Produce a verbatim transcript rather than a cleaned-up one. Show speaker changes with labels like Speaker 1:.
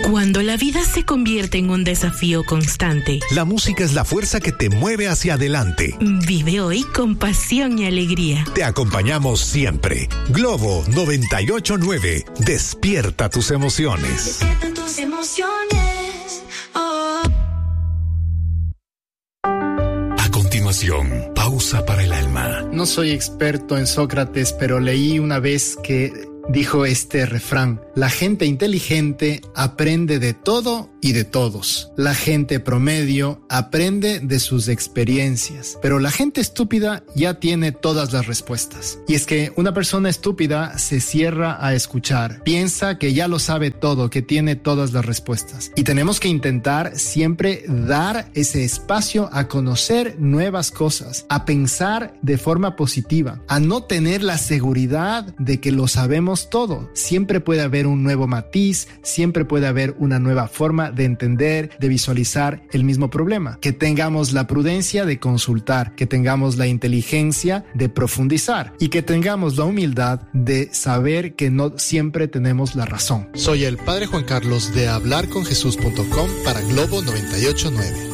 Speaker 1: Cuando la vida se convierte en un desafío constante,
Speaker 2: la música es la fuerza que te mueve hacia adelante.
Speaker 1: Vive hoy con pasión y alegría.
Speaker 2: Te acompañamos siempre. Globo noventa y ocho punto nueve. Despierta tus emociones.
Speaker 3: Despierta tus emociones. Oh.
Speaker 2: A continuación, pausa para el alma.
Speaker 4: No soy experto en Sócrates, pero leí una vez que dijo este refrán: la gente inteligente aprende de todo y de todos. La gente promedio aprende de sus experiencias, pero la gente estúpida ya tiene todas las respuestas. Y es que una persona estúpida se cierra a escuchar, piensa que ya lo sabe todo, que tiene todas las respuestas. Y tenemos que intentar siempre dar ese espacio a conocer nuevas cosas, a pensar de forma positiva, a no tener la seguridad de que lo sabemos todo. Siempre puede haber un nuevo matiz, siempre puede haber una nueva forma de entender, de visualizar el mismo problema. Que tengamos la prudencia de consultar, que tengamos la inteligencia de profundizar y que tengamos la humildad de saber que no siempre tenemos la razón.
Speaker 5: Soy el Padre Juan Carlos de hablar con jesús punto com para Globo noventa y ocho punto nueve.